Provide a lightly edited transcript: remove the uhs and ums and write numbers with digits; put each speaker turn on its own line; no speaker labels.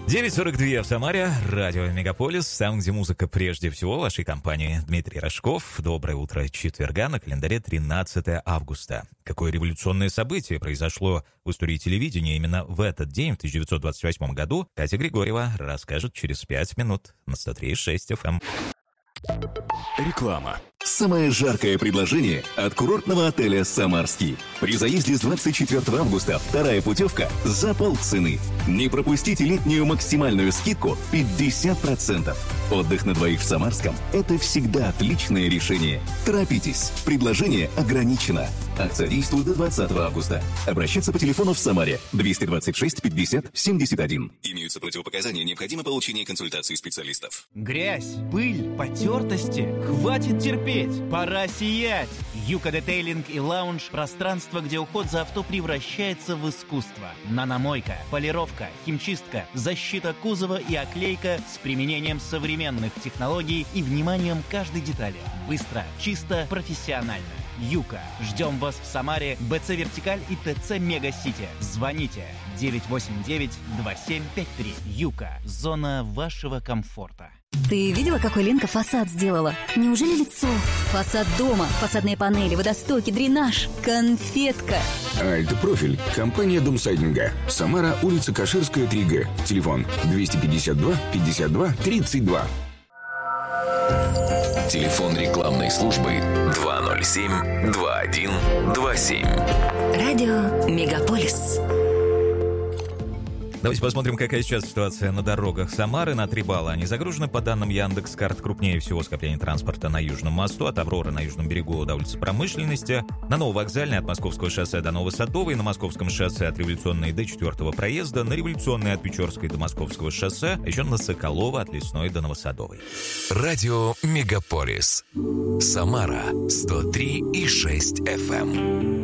9:42 в Самаре, радио «Мегаполис», там, где музыка прежде всего, в вашей компании Дмитрий Рожков. Доброе утро четверга, на календаре 13 августа. Какое революционное событие произошло в истории телевидения именно в этот день, в 1928 году, Катя Григорьева расскажет через 5 минут на 103.6 FM.
Реклама.
Самое жаркое предложение от курортного отеля «Самарский». При заезде с 24 августа вторая путевка за полцены. Не пропустите летнюю максимальную скидку 50%. Отдых на двоих в Самарском – это всегда отличное решение. Торопитесь, предложение ограничено. Акция действует до 20 августа. Обращаться по телефону в Самаре 226 50 71. Имеются противопоказания, необходимо получение консультации специалистов.
Грязь, пыль, потертости. Хватит терпеть, пора сиять. Юка Детейлинг и Лаунж – пространство, где уход за авто превращается в искусство. Наномойка, полировка, химчистка, защита кузова и оклейка с применением современных технологий и вниманием к каждой детали. Быстро, чисто, профессионально. Юка. Ждем вас в Самаре, БЦ Вертикаль и ТЦ Мега-Сити. Звоните 989-2753. Юка. Зона вашего комфорта.
Ты видела, какой Ленка фасад сделала? Неужели лицо? Фасад дома, фасадные панели, водостоки, дренаж. Конфетка.
Альт-профиль. Компания Домсайдинга. Самара, улица Каширская, 3Г. Телефон 252 52 32.
Телефон рекламной службы 207-2127.
Радио «Мегаполис».
Давайте посмотрим, какая сейчас ситуация на дорогах Самары. На 3 балла они загружены. По данным Яндекс.Карт, крупнее всего скопление транспорта на Южном мосту, от Авроры на Южном берегу до улицы Промышленности, на Нововокзальной от Московского шоссе до Новосадовой, на Московском шоссе от Революционной до 4-го проезда, на Революционной от Печорской до Московского шоссе, еще на Соколова от Лесной до Новосадовой.
Радио «Мегаполис». Самара 103,6 FM.